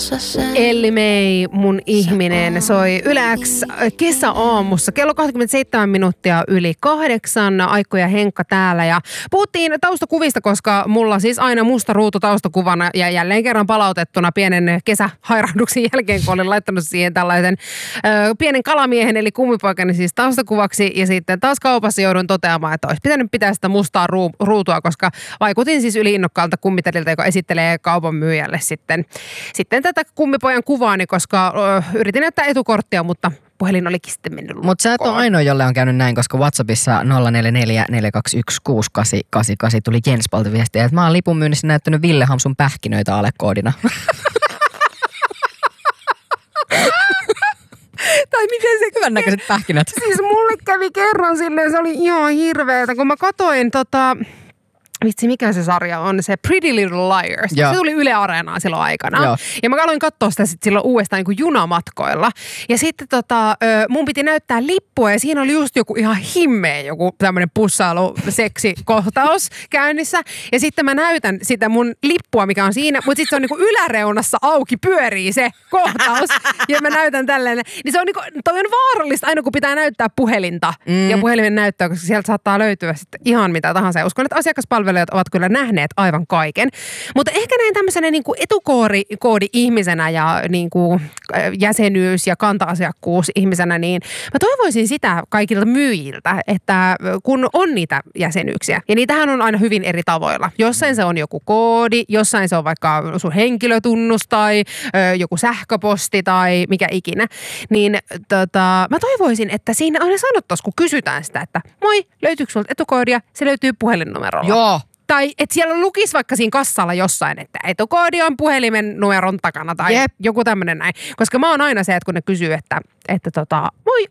Elli May, mun ihminen, soi Yle X kesäaamussa kello 27 minuuttia yli 8. Aikko ja Henkka täällä ja puhuttiin taustakuvista, koska mulla siis aina musta ruutu taustakuvana ja jälleen kerran palautettuna pienen kesähairahduksen jälkeen, kun olin laittanut siihen tällaisen pienen kalamiehen eli kummipoikani siis taustakuvaksi ja sitten taas kaupassa joudun toteamaan, että olisi pitänyt pitää sitä mustaa ruutua, koska vaikutin siis yli innokkaalta kummitelilta, joka esittelee kaupan myyjälle sitten tätä kummipojan kuvaani, koska yritin näyttää etukorttia, mutta puhelin olikin sitten mennyt lukkoon. Mutta sä et ole ainoa, jolle on käynyt näin, koska WhatsAppissa 0444216888 tuli Jenspalta viestiä, että mä oon lipun myynnissä näyttänyt Ville Hamsun pähkinöitä alekoodina. Tai miten se... Hyvän näköiset pähkinät. Siis mulle kävi kerran silleen, se oli ihan hirveetä, kun mä katoin vitsi, mikä se sarja on? Se Pretty Little Liars. Joo. Se tuli Yle Areenaan silloin aikana. Joo. Ja mä aloin katsoa sitä sitten silloin uudestaan niin kuin junamatkoilla. Ja sitten mun piti näyttää lippua ja siinä oli just joku ihan himmeä joku tämmöinen pussailu-seksikohtaus käynnissä. Ja sitten mä näytän sitä mun lippua, mikä on siinä, mutta sitten se on niin kuin yläreunassa auki, pyörii se kohtaus. Ja mä näytän tälleen. Niin se on niin kuin, toi on vaarallista aina, kun pitää näyttää puhelinta ja puhelimen näyttöä, koska sieltä saattaa löytyä sitten ihan mitä tahansa. Ja uskon, että asiakaspalvelijat ovat kyllä nähneet aivan kaiken. Mutta ehkä näin tämmöisenä niin kuin etukoodi-ihmisenä ja niin kuin jäsenyys- ja kanta-asiakkuus-ihmisenä, niin mä toivoisin sitä kaikilta myyjiltä, että kun on niitä jäsenyyksiä, ja niitähän on aina hyvin eri tavoilla. Jossain se on joku koodi, jossain se on vaikka sun henkilötunnus tai joku sähköposti tai mikä ikinä, niin mä toivoisin, että siinä aina sanottaisiin, kun kysytään sitä, että moi, löytyykö sulta etukoodia? Se löytyy puhelinnumerolla. Joo. Tai että siellä lukisi vaikka siinä kassalla jossain, että etukoodi on puhelimen numeron takana tai joku tämmöinen näin. Koska mä oon aina se, että kun ne kysyy, että